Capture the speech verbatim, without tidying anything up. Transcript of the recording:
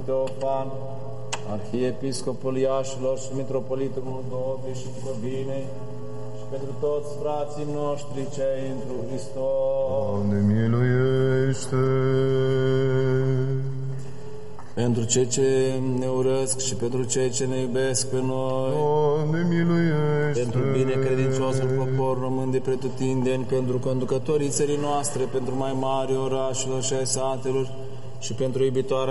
Teofan, Arhiepiscopul Iașilor și Mitropolitul Moldovei și Bucovinei, și pentru toți frații noștri cei întru Hristos. Doamne, miluiește! Pentru cei ce ne urăsc și pentru cei ce ne iubesc pe noi. Doamne, miluiește! Pentru binecredinciosul popor român de pretutindeni, pentru conducătorii țării noastre, pentru mai mari orașelor și ai satelor și pentru iubitoarea